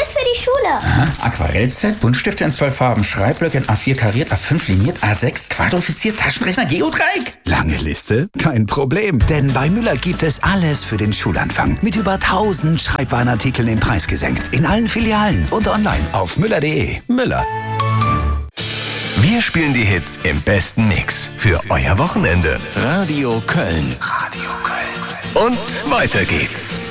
Alles für die Schule. Aha. Aquarellset, Buntstifte in 12 Farben, Schreibblöcke in A4 kariert, A5 liniert, A6 quadrifiziert, Taschenrechner, Geodreieck. Lange Liste? Kein Problem, denn bei Müller gibt es alles für den Schulanfang. Mit über 1000 Schreibwarenartikeln im Preis gesenkt. In allen Filialen und online auf müller.de. Müller. Wir spielen die Hits im besten Mix für euer Wochenende. Radio Köln. Und weiter geht's.